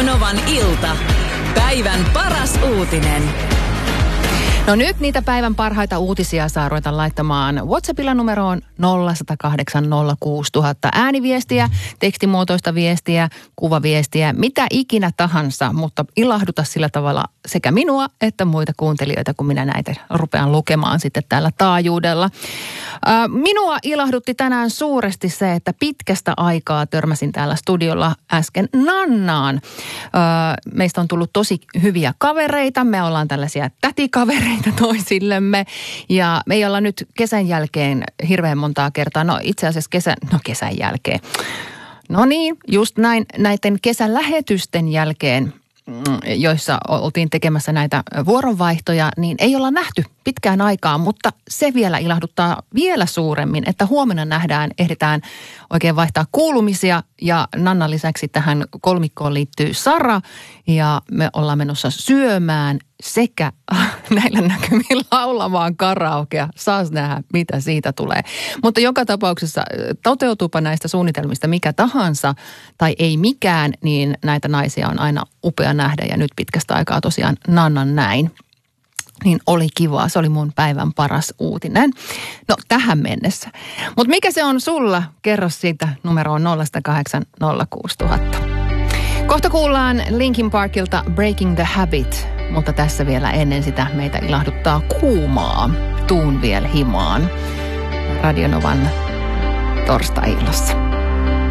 Radionovan ilta. Päivän paras uutinen. No nyt niitä päivän parhaita uutisia saa ruveta laittamaan WhatsAppilla numeroon 0108 06000. Ääniviestiä, tekstimuotoista viestiä, kuvaviestiä, mitä ikinä tahansa, mutta ilahduta sillä tavalla sekä minua että muita kuuntelijoita, kun minä näitä rupean lukemaan sitten täällä taajuudella. Minua ilahdutti tänään suuresti se, että pitkästä aikaa törmäsin täällä studiolla äsken Nannaan. Meistä on tullut tosi hyviä kavereita. Me ollaan tällaisia tätikavereita toisillemme. Ja me ei olla nyt kesän jälkeen hirveän montaa kertaa. No itse asiassa kesän jälkeen. No niin, just näin näiden kesän lähetysten jälkeen, joissa oltiin tekemässä näitä vuoronvaihtoja, niin ei olla nähty pitkään aikaan, mutta se vielä ilahduttaa vielä suuremmin, että huomenna ehditään oikein vaihtaa kuulumisia ja Nannan lisäksi tähän kolmikkoon liittyy Sara ja me ollaan menossa syömään sekä näillä näkymin laulamaan karaokea. Saas nähdä, mitä siitä tulee. Mutta joka tapauksessa toteutuupa näistä suunnitelmista mikä tahansa tai ei mikään, niin näitä naisia on aina upea nähdä ja nyt pitkästä aikaa tosiaan Nannan näin. Niin oli kiva. Se oli mun päivän paras uutinen. No tähän mennessä. Mutta mikä se on sulla? Kerro siitä numeroon 0108 06000. Kohta kuullaan Linkin Parkilta Breaking the Habit. Mutta tässä vielä ennen sitä meitä ilahduttaa Kuumaa. Tuun vielä himaan. Radionovan torstai-illassa.